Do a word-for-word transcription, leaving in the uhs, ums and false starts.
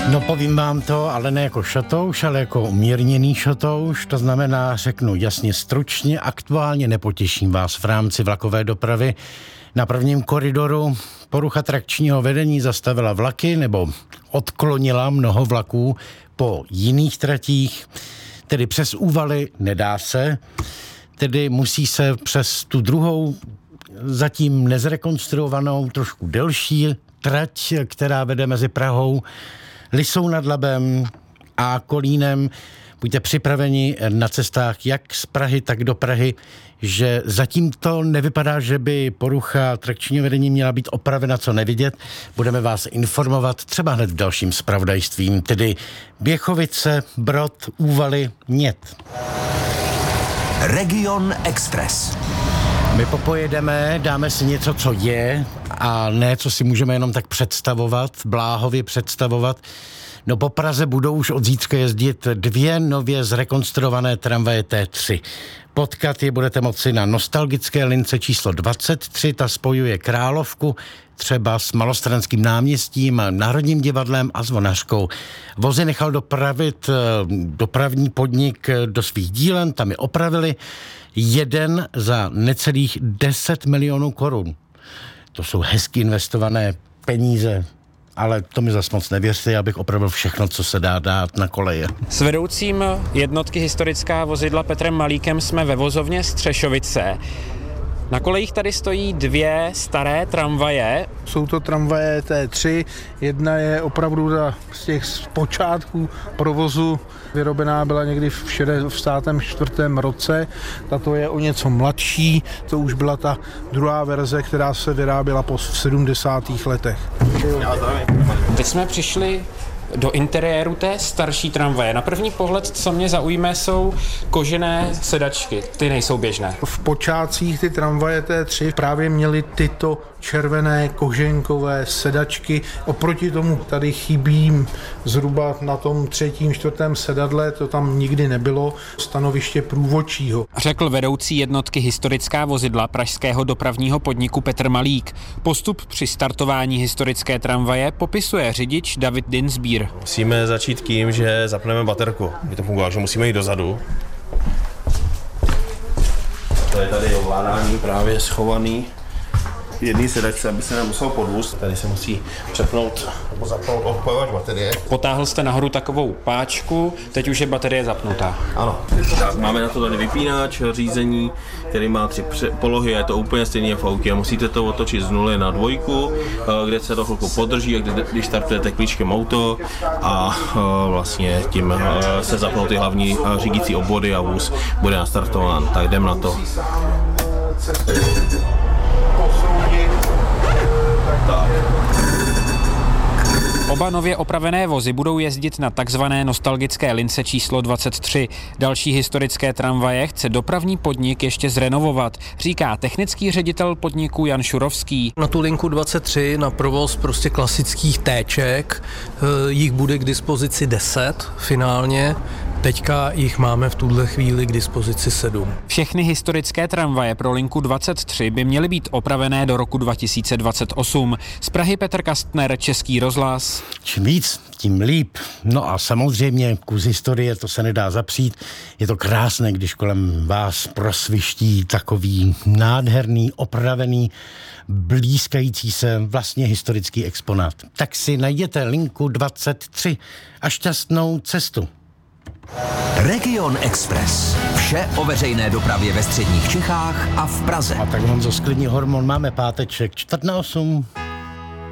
No povím vám to, ale ne jako šotouš, ale jako umírněný šotouš, to znamená, řeknu jasně stručně, aktuálně nepotěším vás v rámci vlakové dopravy. Na prvním koridoru porucha trakčního vedení zastavila vlaky nebo odklonila mnoho vlaků po jiných tratích, tedy přes úvaly nedá se, tedy musí se přes tu druhou zatím nezrekonstruovanou, trošku delší trať, která vede mezi Prahou, Lysou nad Labem a Kolínem. Buďte připraveni na cestách jak z Prahy, tak do Prahy, že zatím to nevypadá, že by porucha trakčního vedení měla být opravena, co nevidět. Budeme vás informovat třeba hned v dalším zpravodajstvím, tedy Běchovice, Brod, Úvaly, Nět. Region Express. My popojedeme, dáme si něco, co je, a ne, co si můžeme jenom tak představovat, bláhově představovat. No po Praze budou už od zítřka jezdit dvě nově zrekonstruované tramvaje T tři. Potkat je budete moci na nostalgické lince číslo dvacet tři, ta spojuje Královku třeba s Malostranským náměstím, Národním divadlem a Zvonařkou. Vozy nechal dopravit dopravní podnik do svých dílen, tam je opravili, jeden za necelých deset milionů korun. To jsou hezky investované peníze, ale to mi zas moc nevěřte, já bych opravil všechno, co se dá dát na koleje. S vedoucím jednotky Historická vozidla Petrem Malíkem jsme ve vozovně Střešovice. Na kolejích tady stojí dvě staré tramvaje. Jsou to tramvaje T tři, jedna je opravdu z těch počátků provozu, vyrobená byla někdy v šedesátém čtvrtém roce, tato je o něco mladší, to už byla ta druhá verze, která se vyráběla po sedmdesátých letech. Teď jsme přišli do interiéru té starší tramvaje. Na první pohled, co mě zaujme, jsou kožené sedačky. Ty nejsou běžné. V počátcích ty tramvaje T tři právě měly tyto červené koženkové sedačky. Oproti tomu tady chybí zhruba na tom třetím, čtvrtém sedadle, to tam nikdy nebylo, stanoviště průvodčího. Řekl vedoucí jednotky Historická vozidla pražského dopravního podniku Petr Malík. Postup při startování historické tramvaje popisuje řidič David Dinsbír. Musíme začít tím, že zapneme baterku. By to fungovalo, že musíme jít dozadu. To je tady ovládání právě schovaný v jedné sedačce, aby se nemusel podvůst. Tady se musí přepnout nebo zapnout odpojovač baterie. Potáhl jste nahoru takovou páčku, teď už je baterie zapnutá. Ano. Tak máme na to tady vypínač řízení, který má tři polohy, je to úplně stejný jako v autě. Musíte to otočit z nuly na dvojku, kde se to chvilku podrží, když startujete klíčkem auto a vlastně tím se zapnou ty hlavní řídící obvody a vůz bude nastartován. Tak jdem na to. Tak. Oba nově opravené vozy budou jezdit na takzvané nostalgické lince číslo dvacet tři. Další historické tramvaje chce dopravní podnik ještě zrenovovat, říká technický ředitel podniku Jan Šurovský. Na tu linku dvacet tři, na provoz prostě klasických téček, jich bude k dispozici deset finálně. Teďka jich máme v tuhle chvíli k dispozici sedm. Všechny historické tramvaje pro linku dvacet tři by měly být opravené do roku dva tisíce dvacet osm. Z Prahy Petr Kastner, Český rozhlas. Čím víc, tím líp. No a samozřejmě kus historie, to se nedá zapřít. Je to krásné, když kolem vás prosviští takový nádherný, opravený, blízkající se vlastně historický exponát. Tak si najděte linku dvacet tři a šťastnou cestu. Region Express. Vše o veřejné dopravě ve středních Čechách a v Praze. A tak Honzo, sklidní hormon, máme páteček, čtvrt na osm.